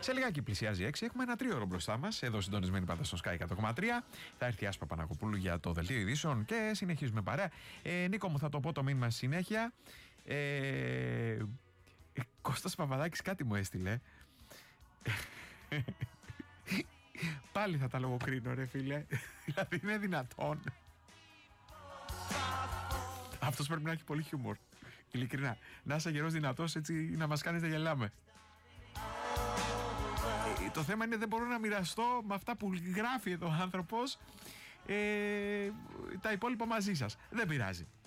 Σε λιγάκι πλησιάζει 6. Έχουμε ένα 3ωρο μπροστά μας. Εδώ συντονισμένοι πάντα στο Sky 100,3. Θα έρθει η Άσπα Πανακοπούλου για το δελτίο ειδήσεων και συνεχίζουμε παρέα. Νίκο μου, θα το πω το μήνυμα στη συνέχεια. Κώστας Παπαδάκης κάτι μου έστειλε. Πάλι θα τα λογοκρίνω, ρε φίλε. Δηλαδή είναι δυνατόν? Αυτός πρέπει να έχει πολύ χιούμορ. Ειλικρινά. Να είσαι γερός δυνατός, έτσι να μας κάνεις να γελάμε. Το θέμα είναι δεν μπορώ να μοιραστώ με αυτά που γράφει εδώ ο άνθρωπος τα υπόλοιπα μαζί σας. Δεν πειράζει.